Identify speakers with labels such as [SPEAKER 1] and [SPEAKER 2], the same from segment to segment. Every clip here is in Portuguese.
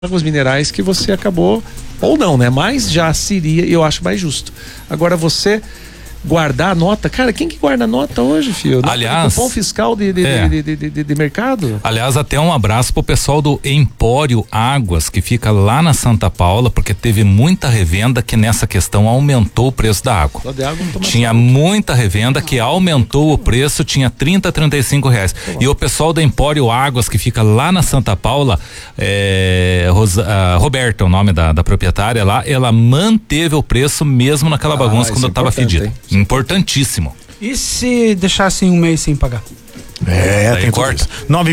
[SPEAKER 1] águas minerais que você acabou, ou não, né? Mas já seria, eu acho mais justo. Agora você guardar a nota, cara, quem que guarda a nota hoje, filho?
[SPEAKER 2] Aliás,
[SPEAKER 1] cupom fiscal de mercado?
[SPEAKER 2] Aliás, até um abraço pro pessoal do Empório Águas, que fica lá na Santa Paula, porque teve muita revenda que nessa questão aumentou o preço da água. Tinha muita revenda que aumentou o preço, tinha 30 a 35 reais. E o pessoal do Empório Águas, que fica lá na Santa Paula, Roberta, o nome da proprietária lá, ela manteve o preço mesmo naquela bagunça quando tava fedida. Importantíssimo.
[SPEAKER 3] E se deixassem um mês sem pagar?
[SPEAKER 4] Tem corte.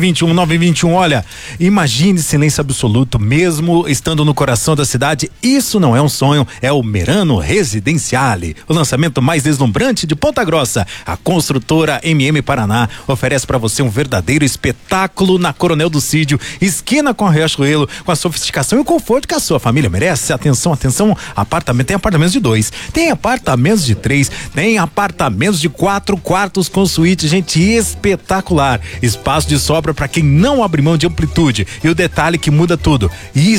[SPEAKER 4] 921, olha, imagine silêncio absoluto, mesmo estando no coração da cidade. Isso não é um sonho, é o Merano Residenciale, o lançamento mais deslumbrante de Ponta Grossa. A construtora MM Paraná oferece para você um verdadeiro espetáculo na Coronel do Cídio, esquina com a Riachuelo, com a sofisticação e o conforto que a sua família merece. Atenção, apartamento, tem apartamentos de 2, tem apartamentos de 3, tem apartamentos de 4 quartos com suíte, gente, espetacular. Espaço de sobra para quem não abre mão de amplitude. E o detalhe que muda tudo: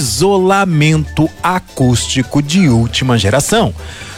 [SPEAKER 4] isolamento acústico de última geração.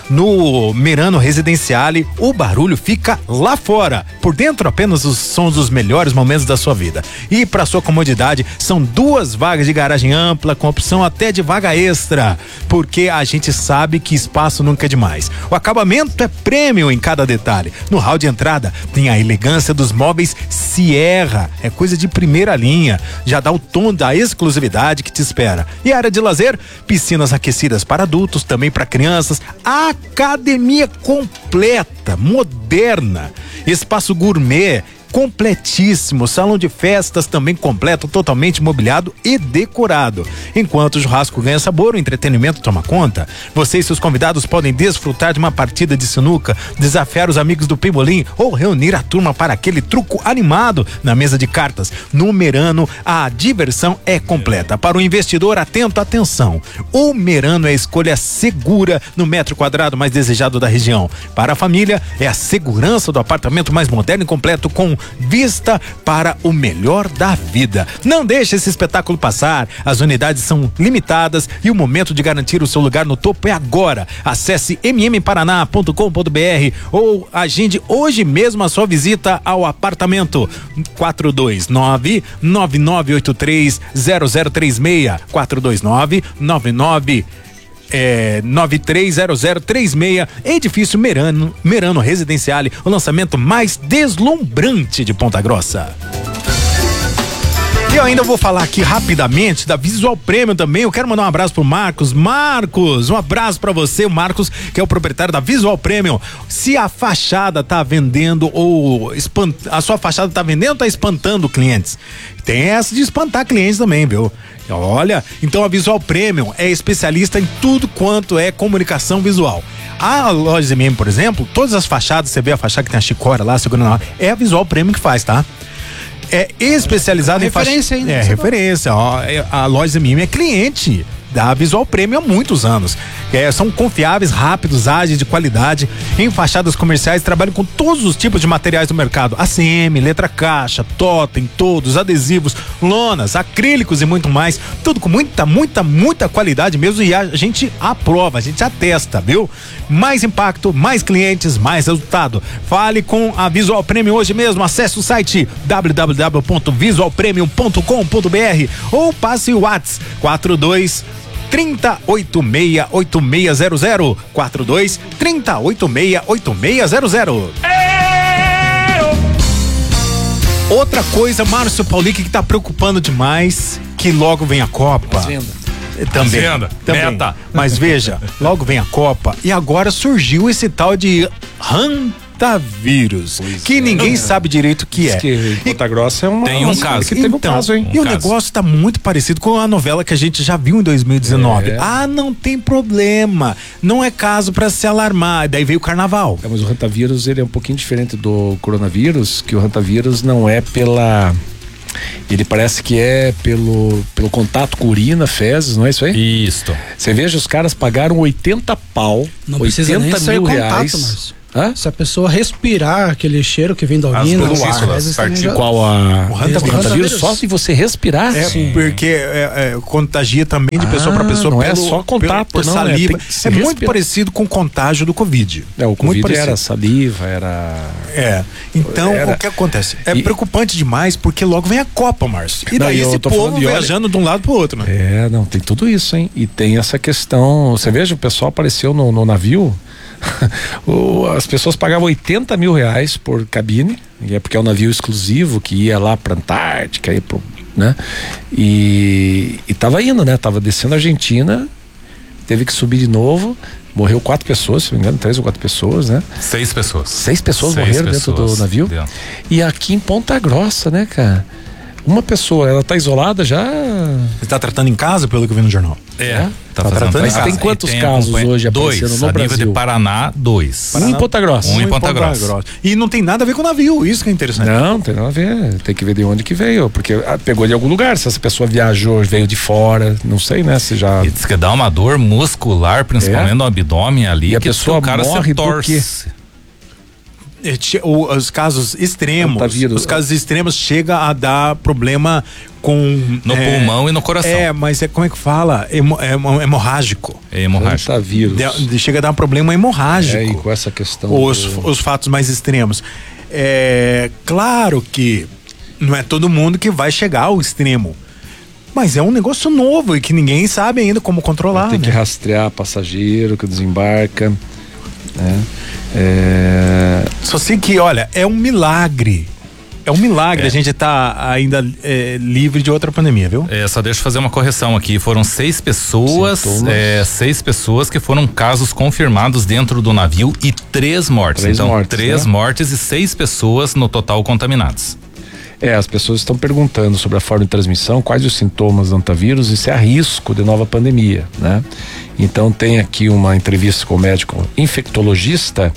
[SPEAKER 4] No Merano Residenciale, o barulho fica lá fora. Por dentro, apenas os sons dos melhores momentos da sua vida. E para sua comodidade, são 2 vagas de garagem ampla, com opção até de vaga extra. Porque a gente sabe que espaço nunca é demais. O acabamento é prêmio em cada detalhe. No hall de entrada, tem a elegância dos móveis Sierra. É coisa de primeira linha. Já dá o tom da exclusividade que te espera. E a área de lazer? Piscinas aquecidas para adultos, também para crianças. Academia completa, moderna, espaço gourmet completíssimo, salão de festas também completo, totalmente mobiliado e decorado. Enquanto o churrasco ganha sabor, o entretenimento toma conta. Você e seus convidados podem desfrutar de uma partida de sinuca, desafiar os amigos do Pebolim ou reunir a turma para aquele truco animado na mesa de cartas. No Merano, a diversão é completa. Para o investidor atento, atenção. O Merano é a escolha segura no metro quadrado mais desejado da região. Para a família, é a segurança do apartamento mais moderno e completo, com vista para o melhor da vida. Não deixe esse espetáculo passar. As unidades são limitadas e o momento de garantir o seu lugar no topo é agora. Acesse mmparaná.com.br ou agende hoje mesmo a sua visita ao apartamento. 429-9983-0036 429-930036, edifício Merano Residenciale, o lançamento mais deslumbrante de Ponta Grossa. E eu ainda vou falar aqui rapidamente da Visual Premium também. Eu quero mandar um abraço pro Marcos. Marcos, um abraço pra você, o Marcos, que é o proprietário da Visual Premium. Se a fachada tá vendendo ou a sua fachada tá vendendo ou tá espantando clientes? Tem essa de espantar clientes também, viu? Olha, então a Visual Premium é especialista em tudo quanto é comunicação visual. A loja MM, por exemplo, todas as fachadas, você vê a fachada que tem a chicória lá, segurando lá, é a Visual Premium que faz, tá? É especializado em
[SPEAKER 3] referência ainda.
[SPEAKER 4] É referência, ó. A loja MM é cliente da Visual Premium há muitos anos. São confiáveis, rápidos, ágeis, de qualidade. Em fachadas comerciais, trabalham com todos os tipos de materiais do mercado: ACM, letra caixa, totem, todos, adesivos, lonas, acrílicos e muito mais. Tudo com muita qualidade mesmo, e a gente aprova, a gente atesta, viu? Mais impacto, mais clientes, mais resultado. Fale com a Visual Premium hoje mesmo. Acesse o site www.visualpremium.com.br ou passe o WhatsApp 42-3086-8600 42-3086-8600. Outra coisa, Márcio Paulic, que tá preocupando demais, que logo vem a Copa. Também. Meta. Mas veja, logo vem a Copa e agora surgiu esse tal de vírus, que ninguém sabe direito o que é.
[SPEAKER 1] Que Ponta Grossa é uma...
[SPEAKER 2] Tem um caso.
[SPEAKER 1] Que teve um caso, hein?
[SPEAKER 4] E o negócio tá muito parecido com a novela que a gente já viu em 2019. Não tem problema. Não é caso pra se alarmar. Daí veio o carnaval.
[SPEAKER 1] Mas o hantavírus, ele é um pouquinho diferente do coronavírus, que o hantavírus não é pela... Ele parece que é pelo contato com urina, fezes, não é isso aí?
[SPEAKER 2] Isso.
[SPEAKER 1] Você veja, os caras pagaram 80 pau,
[SPEAKER 3] não
[SPEAKER 1] 80
[SPEAKER 3] mil
[SPEAKER 1] mil
[SPEAKER 3] reais.
[SPEAKER 1] Contato,
[SPEAKER 3] Se a pessoa respirar aquele cheiro que vem da urina,
[SPEAKER 1] qual o rantavírus só se você respirar.
[SPEAKER 4] Porque contagia também de pessoa para pessoa.
[SPEAKER 1] Não é só contato,
[SPEAKER 4] por saliva. É muito parecido com o contágio do Covid.
[SPEAKER 1] O Covid era saliva, era.
[SPEAKER 4] Então, o que acontece? É preocupante demais porque logo vem a Copa, Márcio. E daí esse povo viajando de um lado pro outro, né?
[SPEAKER 1] Tem tudo isso, hein? E tem essa questão. Você veja, o pessoal apareceu no navio. As pessoas pagavam 80 mil reais por cabine, porque é um navio exclusivo que ia lá pra Antártica, né? E tava indo, né? Tava descendo a Argentina, teve que subir de novo. Morreu 4 pessoas, se não me engano, 3 ou 4 pessoas, né?
[SPEAKER 2] 6 pessoas.
[SPEAKER 1] 6 pessoas morreram dentro do navio. E aqui em Ponta Grossa, né, cara? Uma pessoa, ela tá isolada já.
[SPEAKER 4] Você tá tratando em casa, pelo que eu vi no jornal?
[SPEAKER 2] Tá tratando em casa.
[SPEAKER 1] Tem quantos casos hoje aparecendo no Brasil?
[SPEAKER 2] Nível de Paraná, 2.
[SPEAKER 1] Um em Ponta Grossa.
[SPEAKER 2] Um em Ponta Grossa.
[SPEAKER 4] E não tem nada a ver com o navio, isso que é interessante.
[SPEAKER 1] Não tem nada a ver. Tem que ver de onde que veio, porque pegou de algum lugar. Se essa pessoa viajou, veio de fora, não sei, né? Se já.
[SPEAKER 2] E diz que dá uma dor muscular, principalmente no abdômen ali.
[SPEAKER 1] E a pessoa
[SPEAKER 2] o cara
[SPEAKER 1] morre
[SPEAKER 2] se torce.
[SPEAKER 4] Os casos extremos, chega a dar problema
[SPEAKER 2] no pulmão e no coração.
[SPEAKER 4] Mas como é que fala? Hemorrágico.
[SPEAKER 1] Rantavírus.
[SPEAKER 4] Chega a dar um problema hemorrágico.
[SPEAKER 1] E com essa questão.
[SPEAKER 4] Os fatos mais extremos. Claro que não é todo mundo que vai chegar ao extremo. Mas é um negócio novo e que ninguém sabe ainda como controlar.
[SPEAKER 1] Tem que rastrear passageiro que desembarca.
[SPEAKER 4] Só sei que, olha, é um milagre. É um milagre a gente estar ainda livre de outra pandemia, viu?
[SPEAKER 2] Só deixa eu fazer uma correção aqui. Foram 6 pessoas, 6 pessoas que foram casos confirmados dentro do navio e 3 mortes. Então, 3 mortes e 6 pessoas no total contaminadas.
[SPEAKER 1] As pessoas estão perguntando sobre a forma de transmissão, quais os sintomas do hantavírus e se há risco de nova pandemia, né? Então tem aqui uma entrevista com o médico infectologista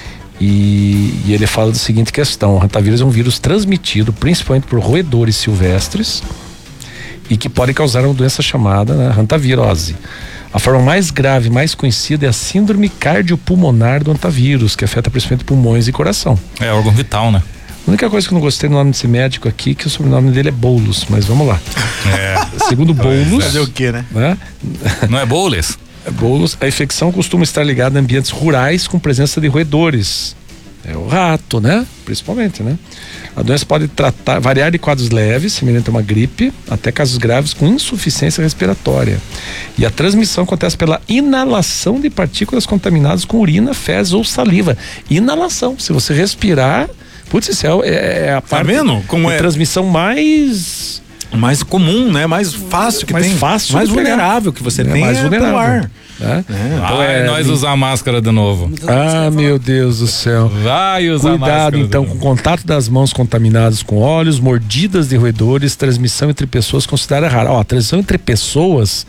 [SPEAKER 1] e ele fala da seguinte questão: o hantavírus é um vírus transmitido principalmente por roedores silvestres e que pode causar uma doença chamada hantavirose. A forma mais grave, mais conhecida é a síndrome cardiopulmonar do hantavírus, que afeta principalmente pulmões e coração.
[SPEAKER 2] É órgão vital, né?
[SPEAKER 1] A única coisa que eu não gostei no nome desse médico aqui, que o sobrenome dele é Boulos, mas vamos lá. Segundo Boulos.
[SPEAKER 4] Fazer o quê, né?
[SPEAKER 2] Não é Boulos?
[SPEAKER 1] Boulos, a infecção costuma estar ligada a ambientes rurais com presença de roedores. É o rato, né? Principalmente, né? A doença pode variar de quadros leves, semelhante a uma gripe, até casos graves com insuficiência respiratória. E a transmissão acontece pela inalação de partículas contaminadas com urina, fezes ou saliva. Inalação. Se você respirar. Putz, isso é a parte de transmissão mais
[SPEAKER 4] comum, né? Mais fácil que
[SPEAKER 1] mais
[SPEAKER 4] tem.
[SPEAKER 1] Fácil
[SPEAKER 4] mais vulnerável que você tem.
[SPEAKER 1] Mais vulnerável. Ar.
[SPEAKER 2] Então nós usar a máscara de novo.
[SPEAKER 1] Meu Deus do céu.
[SPEAKER 2] Vai usar
[SPEAKER 1] Cuidado,
[SPEAKER 2] a máscara
[SPEAKER 1] então, com contato das mãos contaminadas com óleos, mordidas de roedores, transmissão entre pessoas considerada rara. A transmissão entre pessoas,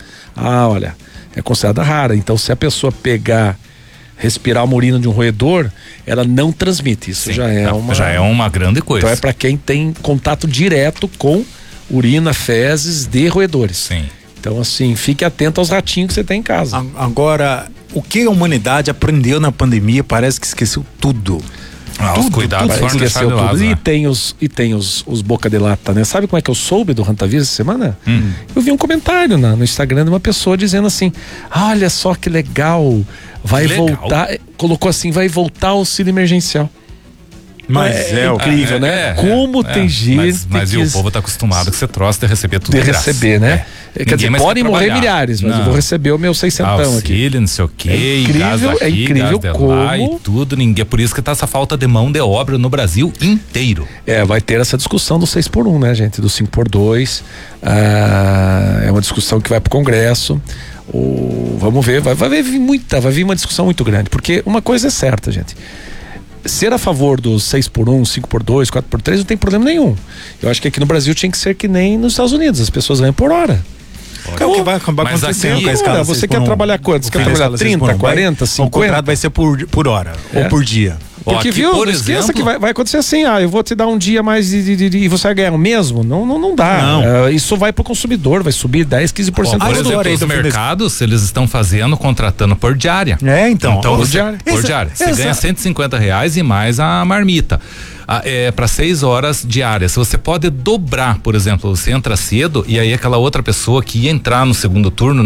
[SPEAKER 1] é considerada rara. Então, se a pessoa respirar uma urina de um roedor, ela não transmite. Isso já é
[SPEAKER 2] uma grande coisa.
[SPEAKER 1] Então é para quem tem contato direto com urina, fezes de roedores.
[SPEAKER 2] Sim.
[SPEAKER 1] Então, assim, fique atento aos ratinhos que você tem em casa.
[SPEAKER 4] Agora, o que a humanidade aprendeu na pandemia parece que esqueceu tudo.
[SPEAKER 2] Os cuidados foram
[SPEAKER 1] esqueceu
[SPEAKER 2] tudo.
[SPEAKER 1] Né? E tem os boca de lata, né? Sabe como é que eu soube do hantavírus essa semana? Eu vi um comentário no Instagram de uma pessoa dizendo assim: olha só que legal, voltar, colocou assim, vai voltar o auxílio emergencial.
[SPEAKER 4] Mas
[SPEAKER 1] é incrível, né? Como tem gente.
[SPEAKER 2] Mas o povo tá acostumado que você trouxe de receber tudo de graça.
[SPEAKER 1] Receber, né? Quer dizer, podem morrer milhares, mas eu vou receber o meu 600 aqui.
[SPEAKER 2] Não sei o quê,
[SPEAKER 1] é incrível como
[SPEAKER 2] lá e tudo, ninguém. Por isso que tá essa falta de mão de obra no Brasil inteiro.
[SPEAKER 1] Vai ter essa discussão do 6x1, né, gente? Do 5x2. É uma discussão que vai pro Congresso. Vamos ver, vai vir uma discussão muito grande, porque uma coisa é certa, gente. Ser a favor dos 6x1, 5x2, 4x3 não tem problema nenhum. Eu acho que aqui no Brasil tinha que ser que nem nos Estados Unidos, as pessoas ganham por hora.
[SPEAKER 4] É o que vai acabar acontecendo com a escala.
[SPEAKER 1] Você quer trabalhar quanto? Você quer trabalhar 30, 40, 50?
[SPEAKER 4] O contrato vai ser por hora ou por dia.
[SPEAKER 1] Porque, viu, não esqueça que vai acontecer assim, eu vou te dar um dia mais e você vai ganhar o mesmo. Não dá. Não. Isso vai pro consumidor, vai subir 10, 15%.
[SPEAKER 2] Por exemplo, os mercados, eles estão contratando por diária.
[SPEAKER 4] Então
[SPEAKER 2] por diária. Você ganha R$150 e mais a marmita. Para 6 horas diárias. Você pode dobrar, por exemplo, você entra cedo e aí aquela outra pessoa que ia entrar no segundo turno